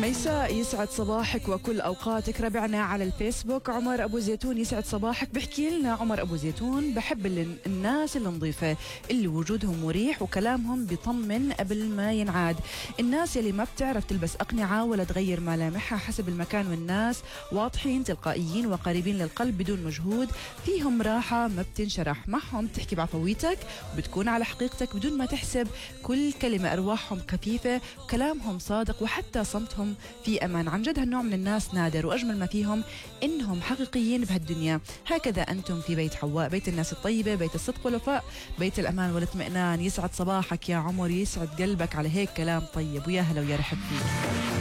ميساء يسعد صباحك وكل أوقاتك. ربعنا على الفيسبوك عمر أبو زيتون يسعد صباحك. بحكي لنا عمر أبو زيتون: بحب الناس النظيفة اللي وجودهم مريح وكلامهم بيطمن قبل ما ينعاد. الناس اللي ما بتعرف تلبس أقنعة ولا تغير ملامحها حسب المكان، والناس واضحين تلقائيين وقريبين للقلب بدون مجهود، فيهم راحة ما بتنشرح. معهم تحكي بعفويتك وبتكون على حقيقتك بدون ما تحسب كل كلمة. أرواحهم خفيفة، كلامهم صادق، وحتى صمتهم في أمان. عن جد هالنوع من الناس نادر، وأجمل ما فيهم إنهم حقيقيين بهالدنيا. هكذا أنتم في بيت حواء، بيت الناس الطيبة، بيت الصدق والوفاء، بيت الأمان والاطمئنان. يسعد صباحك يا عمر، يسعد قلبك على هيك كلام طيب، ويا هلا ويا رحب فيك.